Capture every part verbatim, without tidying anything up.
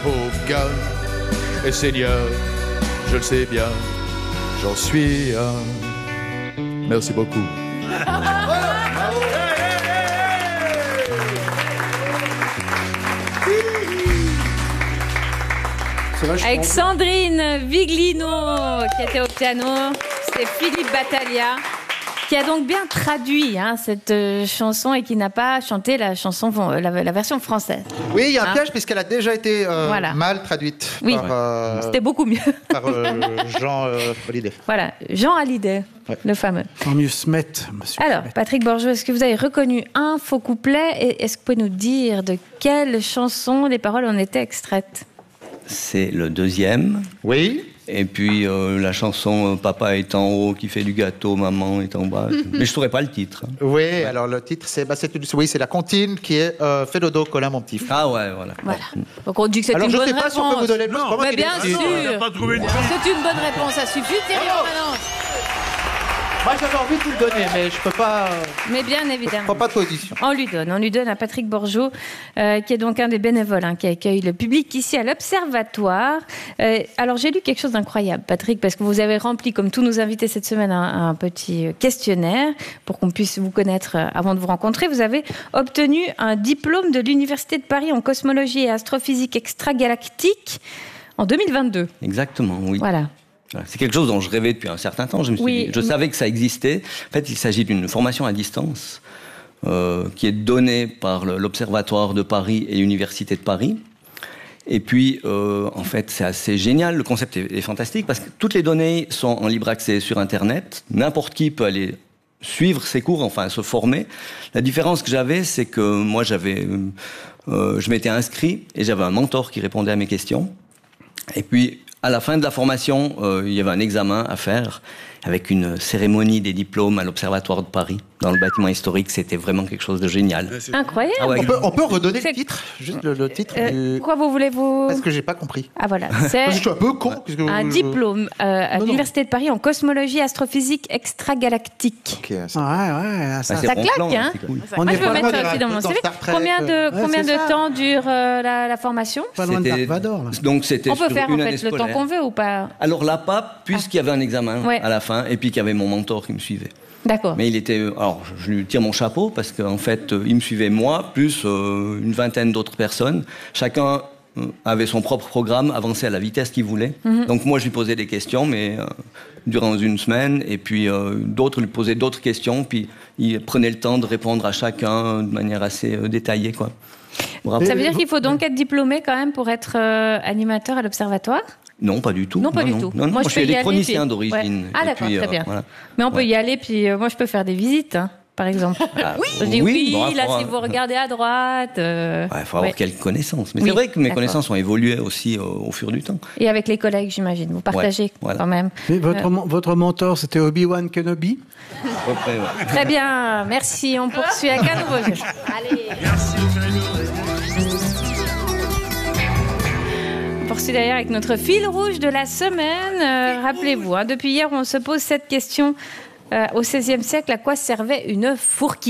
pauvre gars. Et Seigneur, je le sais bien, j'en suis un. Merci beaucoup. Avec Sandrine Viglino qui était au piano, c'est Philippe Battaglia qui a donc bien traduit hein, cette euh, chanson et qui n'a pas chanté la chanson, la, la version française. Oui, il y a un hein piège puisqu'elle a déjà été euh, voilà. mal traduite. Oui, par, euh, c'était beaucoup mieux. Par euh, Jean euh, Hallyday. Voilà, Jean Hallyday, ouais. Le fameux. Tant mieux se mettre, monsieur. Alors, Patrick Borjo, est-ce que vous avez reconnu un faux couplet et est-ce que vous pouvez nous dire de quelle chanson les paroles en étaient extraites? C'est le deuxième. Oui. Et puis euh, la chanson euh, Papa est en haut qui fait du gâteau, maman est en bas. Mais je ne saurais pas le titre. Hein. Oui, ouais. Alors le titre, c'est, bah, c'est, oui, c'est la comptine qui est euh, Fais le dos, Colin, mon petit. Ah ouais, voilà. Voilà. Donc on dit que c'est alors, une bonne réponse. Alors je ne sais pas si on peut vous donner le non, mais bien sûr. C'est une bonne réponse, ça suffit. Thierry Romanens. Moi, j'avais envie de vous le donner, mais je ne peux pas... Mais bien évidemment. Je ne prends pas de position. On lui donne. On lui donne à Patrick Borjo, euh, qui est donc un des bénévoles hein, qui accueille le public ici à l'Observatoire. Euh, alors, j'ai lu quelque chose d'incroyable, Patrick, parce que vous avez rempli, comme tous nos invités cette semaine, un, un petit questionnaire pour qu'on puisse vous connaître avant de vous rencontrer. Vous avez obtenu un diplôme de l'Université de Paris en cosmologie et astrophysique extragalactique en deux mille vingt-deux. Exactement, oui. Voilà. C'est quelque chose dont je rêvais depuis un certain temps. Je, me suis oui, dit, je savais que ça existait. En fait, il s'agit d'une formation à distance euh, qui est donnée par le, l'Observatoire de Paris et l'Université de Paris. Et puis, euh, en fait, c'est assez génial. Le concept est, est fantastique parce que toutes les données sont en libre accès sur Internet. N'importe qui peut aller suivre ces cours, enfin se former. La différence que j'avais, c'est que moi, j'avais, euh, je m'étais inscrit et j'avais un mentor qui répondait à mes questions. Et puis, à la fin de la formation, euh, il y avait un examen à faire avec une cérémonie des diplômes à l'Observatoire de Paris, dans le bâtiment historique. C'était vraiment quelque chose de génial. Incroyable. Ah ouais, on, peut, on peut redonner c'est... le titre Juste le, le titre euh, du... Pourquoi vous voulez vous... Parce que j'ai pas compris. Ah voilà. C'est je suis un peu con. Que un je... diplôme euh, à non, l'Université non. de Paris en cosmologie astrophysique extragalactique. Okay, ça... Ouais, ouais, ça, bah, ça claque, plan, hein cool. Moi, je veux mettre ça aussi dans mon C V. Combien de, ouais, combien de ça. temps dure euh, la, la formation? Pas loin de Dark Vador. Donc, c'était on peut faire en fait, le temps qu'on veut ou pas? Alors là, pas, puisqu'il y avait un examen à la fin et puis qu'il y avait mon mentor qui me suivait. D'accord. Mais il était... Alors, je lui tire mon chapeau parce qu'en fait, il me suivait moi, plus euh, une vingtaine d'autres personnes. Chacun euh, avait son propre programme, avançait à la vitesse qu'il voulait. Mm-hmm. Donc moi, je lui posais des questions, mais euh, durant une semaine. Et puis euh, d'autres lui posaient d'autres questions. Puis il prenait le temps de répondre à chacun de manière assez euh, détaillée, quoi. Bravo. Ça veut dire qu'il faut donc être diplômé quand même pour être euh, animateur à l'Observatoire ? Non, pas du tout. Non, pas non, du non. tout. Non, non, moi, moi, je, je suis électronicien puis... d'origine. Ouais. Ah, d'accord, puis, très euh, bien. Voilà. Mais on peut ouais. y aller, puis euh, moi, je peux faire des visites, hein, par exemple. Ah, oui, je dis oui, oui bon, là, faudra... si vous regardez à droite. Il euh... ouais, faut avoir ouais. quelques connaissances. Mais oui, c'est vrai que mes d'accord. connaissances ont évolué aussi au, au fur du temps. Et avec les collègues, j'imagine. Vous partagez ouais, voilà. quand même. Mais votre, euh... votre mentor, c'était Obi-Wan Kenobi Après, ouais. Très bien, merci. On poursuit avec un nouveau jeu. Allez. Merci. On poursuit d'ailleurs avec notre fil rouge de la semaine. Euh, rappelez-vous, hein, depuis hier, on se pose cette question. Euh, au seizième siècle, à quoi servait une fourquine ?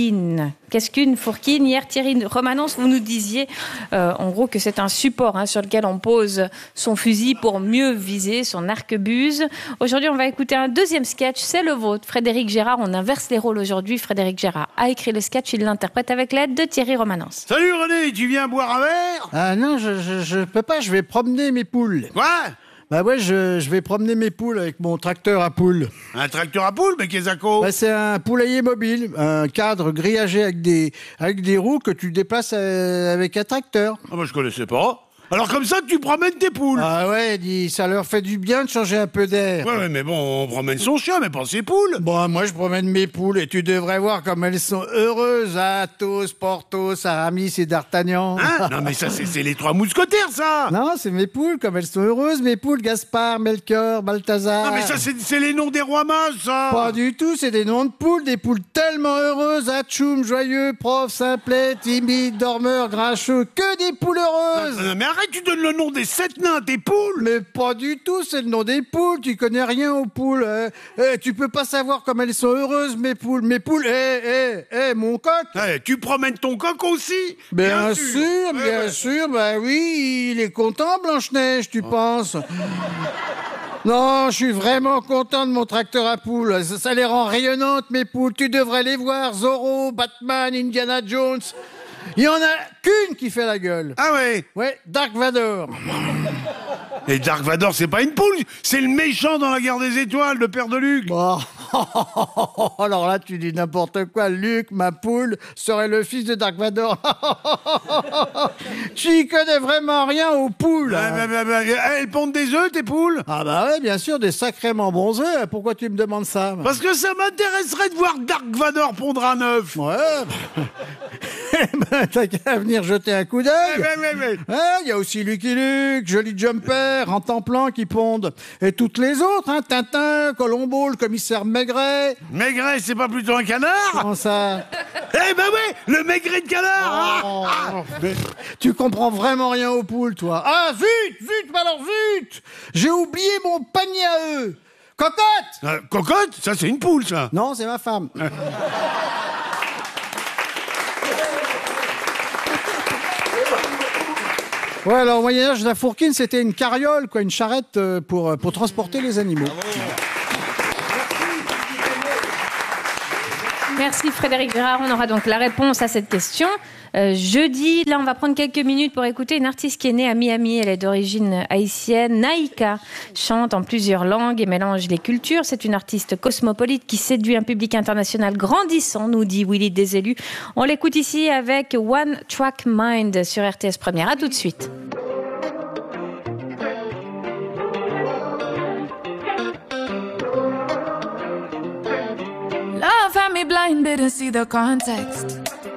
Qu'est-ce qu'une fourquine ? Hier, Thierry Romanens, vous nous disiez euh, en gros que c'est un support hein, sur lequel on pose son fusil pour mieux viser son arquebuse. Aujourd'hui, on va écouter un deuxième sketch, c'est le vôtre. Frédéric Gérard, on inverse les rôles aujourd'hui. Frédéric Gérard a écrit le sketch, il l'interprète avec l'aide de Thierry Romanens. Salut René, tu viens boire un verre ? Ah non, je, je, je peux pas, je vais promener mes poules. Quoi ? Bah ouais, je, je vais promener mes poules avec mon tracteur à poules. Un tracteur à poules, mais qu'est-ce que bah, c'est un poulailler mobile, un cadre grillagé avec des, avec des roues que tu déplaces avec un tracteur. Ah bah je connaissais pas. Alors comme ça, tu promènes tes poules. Ah ouais, dis, ça leur fait du bien de changer un peu d'air. Ouais, ouais, mais bon, on promène son chien, mais pas ses poules. Bon, moi je promène mes poules et tu devrais voir comme elles sont heureuses. Athos, Porthos, Aramis et D'Artagnan. Hein ? Non mais ça, c'est, c'est les trois mousquetaires, ça. Non, c'est mes poules, comme elles sont heureuses, mes poules, Gaspard, Melchior, Balthazar. Non mais ça, c'est, c'est les noms des rois mages, ça. Pas du tout, c'est des noms de poules, des poules tellement heureuses. Atchoum, joyeux, prof, simplet, timide, dormeur, grincheux, que des poules heureuses. Non, non, mais arrête, tu donnes le nom des sept nains à tes poules. Mais pas du tout, c'est le nom des poules. Tu connais rien aux poules. Hein. Eh, tu peux pas savoir comme elles sont heureuses, mes poules. Mes poules, eh, eh, eh, mon coq. Eh, tu promènes ton coq aussi. Bien, sûr, sûr, bien Eh ben. sûr. Bah oui, il est content, Blanche-Neige, tu penses. Non, je suis vraiment content de mon tracteur à poules. Ça, ça les rend rayonnantes, mes poules. Tu devrais les voir. Zorro, Batman, Indiana Jones. Il y en a qu'une qui fait la gueule. Ah ouais. Ouais, Dark Vador. Et Dark Vador, c'est pas une poule, c'est le méchant dans la guerre des étoiles, le père de Luke. Oh. Alors là, tu dis n'importe quoi. Luke, ma poule, serait le fils de Dark Vador. Tu y connais vraiment rien aux poules. Ah, Hein. bah, bah, bah, elles pondent des œufs, tes poules? Ah bah ouais, bien sûr, des sacrément bons œufs. Pourquoi tu me demandes ça? Parce que ça m'intéresserait de voir Dark Vador pondre un œuf. Ouais. Ben, t'as qu'à venir jeter un coup d'œil. Ouais, ouais, ouais. Hein, il y a aussi Lucky Luke, Joli Jumper, en temps plan qui pondent. Et toutes les autres, hein, Tintin, Colombo, le commissaire Maigret. Maigret, c'est pas plutôt un canard? Comment ça? Eh ben ouais, le maigret de canard. Oh, mais tu comprends vraiment rien aux poules, toi. Ah, zut, zut, mais alors zut. J'ai oublié mon panier à œufs. Cocotte! Euh, cocotte, ça c'est une poule, ça. Non, c'est ma femme. Ouais, alors au Moyen-Âge, la fourquine, c'était une carriole, quoi, une charrette euh, pour, pour transporter les animaux. Merci Frédéric Gérard. On aura donc la réponse à cette question euh, jeudi. Là, on va prendre quelques minutes pour écouter une artiste qui est née à Miami. Elle est d'origine haïtienne. Naïka chante en plusieurs langues et mélange les cultures. C'est une artiste cosmopolite qui séduit un public international grandissant, nous dit Willy Desélus. On l'écoute ici avec One Track Mind sur R T S Première. À tout de suite. Love had me blind, didn't see the context.